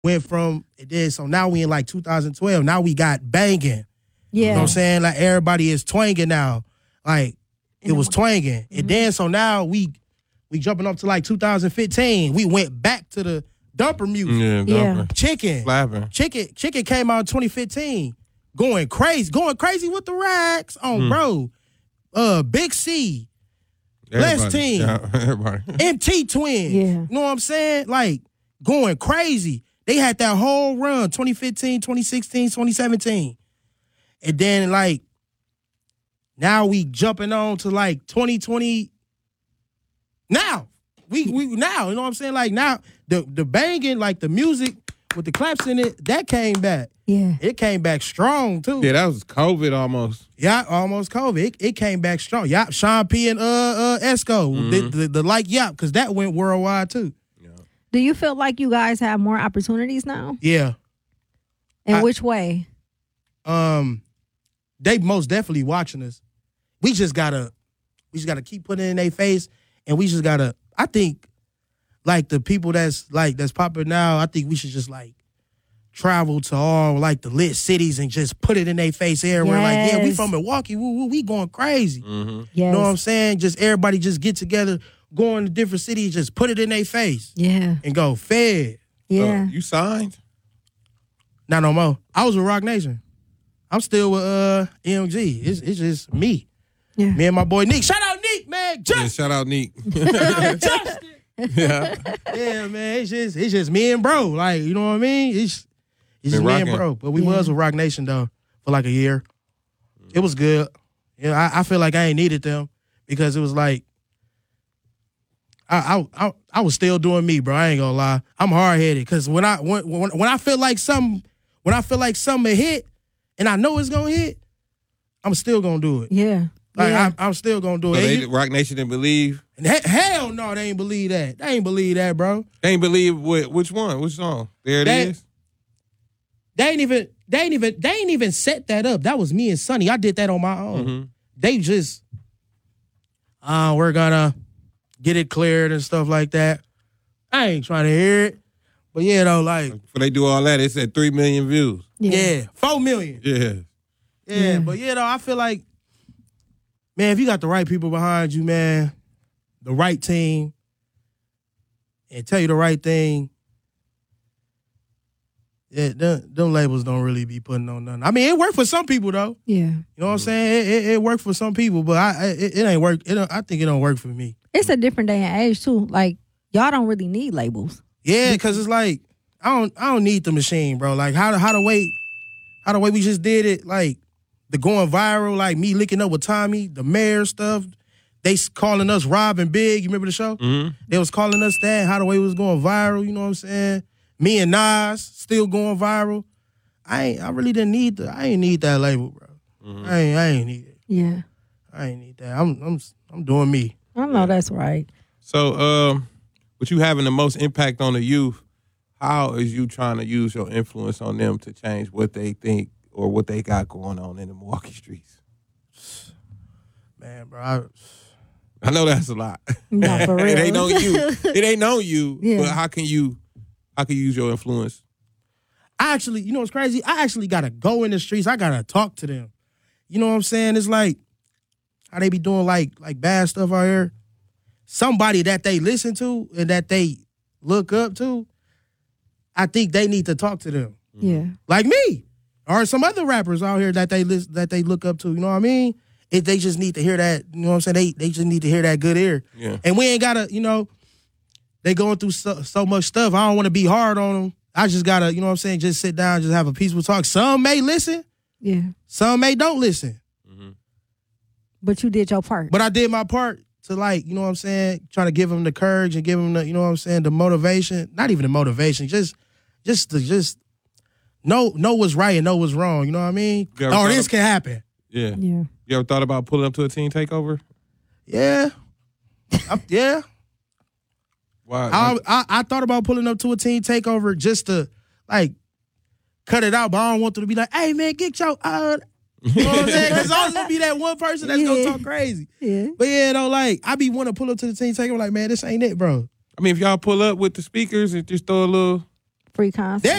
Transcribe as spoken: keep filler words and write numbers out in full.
went from it did so now we in like two thousand twelve. Now we got banging. Yeah. You know what I'm saying? Like everybody is twanging now. Like it was twanging. Mm-hmm. And then so now we we jumping up to like two thousand fifteen. We went back to the dumper music. Yeah, Yeah. dumper. Chicken. Flapping. Chicken Chicken came out in twenty fifteen. Going crazy. Going crazy with the racks on, Mm. bro. Uh Big C. Bless Everybody. Team. Yeah, everybody. M T Twins. Yeah. You know what I'm saying? Like going crazy. They had that whole run, twenty fifteen, twenty sixteen, twenty seventeen. And then like now we jumping on to like twenty twenty. Now. We we now, you know what I'm saying? Like now the the banging, like the music with the claps in it, that came back. Yeah. It came back strong too. Yeah, that was COVID almost. Yeah, almost COVID. It, it came back strong. Yeah, Sean P and uh uh Esco, Mm-hmm. the, the the like yap, because that went worldwide too. Do you feel like you guys have more opportunities now? Yeah. In I- which way? Um, they most definitely watching us. We just gotta, we just gotta keep putting it in their face, and we just gotta. I think, like the people that's like that's popular now, I think we should just like travel to all like the lit cities and just put it in their face everywhere. Like, yeah, we Yes. from Milwaukee, woo, woo, we going crazy. Mm-hmm. Yes. You know what I'm saying? Just everybody just get together, go in to different cities, just put it in their face Yeah. and go fed. Yeah. So, you signed? Not no more. I was with Rock Nation. I'm still with uh M G. It's it's just me. Yeah. Me and my boy Nick. Shout out Nick, man. Yeah, Justin. shout out Neek. Justin. Yeah. Yeah, man. It's just it's just me and bro. Like, you know what I mean? It's it's just Been me and rocking. bro. But we Yeah. was with Rock Nation though for like a year. It was good. Yeah, I, I feel like I ain't needed them because it was like I I I, I was still doing me, bro. I ain't gonna lie. I'm hard headed because when I when, when when I feel like something when I feel like something hit and I know it's gonna hit, I'm still gonna do it. Yeah. Like yeah. I, I'm still gonna do So it. And they, you- Rock Nation didn't believe. and he- hell no, they ain't believe that. They ain't believe that, bro. They ain't believe what, which one? Which song? There it is. They- They ain't even they ain't even they ain't even set that up. That was me and Sonny. I did that on my own. Mhm. They just uh we're gonna get it cleared and stuff like that. I ain't trying to hear it. But yeah, though, like, Before they do all that, it said three million views. yeah, four million. Yeah. Yeah, Yeah. but yeah, though, I feel like, man, if you got the right people behind you, man, the right team, and tell you the right thing, yeah, them, them labels don't really be putting on nothing. I mean, it worked for some people though. Yeah. You know what I'm saying? It, it, it worked for some people, but I it, it ain't work. It don't, I think it don't work for me. It's a different day and age too. Like y'all don't really need labels. Yeah, because it's like I don't I don't need the machine, bro. Like how the how the way how the way we just did it, like the going viral, like me linking up with Tommy, the mayor stuff. They s- calling us Rob and Big. You remember the show? Mm-hmm. They was calling us that. How the way was going viral. You know what I'm saying? Me and Nas still going viral. I ain't. I really didn't need the. I ain't need that label, bro. Mm-hmm. I ain't. I ain't need it. Yeah. I ain't need that. I'm. I'm. I'm doing me. I know that's right. So, um, with you having the most impact on the youth, how is you trying to use your influence on them to change what they think or what they got going on in the Milwaukee streets? Man, bro. I, I know that's a lot. No, for real. It ain't on you. It ain't on you. Yeah. But how can you? How can you use your influence? I actually, you know what's crazy? I actually gotta go in the streets. I gotta talk to them. You know what I'm saying? It's like how they be doing like like bad stuff out here. Somebody that they listen to and that they look up to, I think they need to talk to them. Yeah. Like me. Or some other rappers out here that they listen, that they look up to. You know what I mean? If they just need to hear that, you know what I'm saying? They they just need to hear that good ear. Yeah. And we ain't gotta, you know, they going through so, so much stuff. I don't want to be hard on them. I just gotta, you know what I'm saying, just sit down, just have a peaceful talk. Some may listen, Yeah. some may don't listen. But you did your part. But I did my part to, like, you know what I'm saying, trying to give them the courage and give them the, you know what I'm saying, the motivation. Not even the motivation, just just to just know know what's right and know what's wrong. You know what I mean? You ever Or thought this of- can happen. Yeah. Yeah. You ever thought about pulling up to a team takeover? Yeah. I, yeah. Why? I, I I thought about pulling up to a team takeover just to, like, cut it out, but I don't want them to be like, hey, man, get your, uh, you know what I'm saying? Because there's always going to be that one person that's going to Yeah. talk crazy. Yeah. But yeah, though, like, I be want to pull up to the team takeover like, man, this ain't it, bro. I mean, if y'all pull up with the speakers and just throw a little. Free concert. There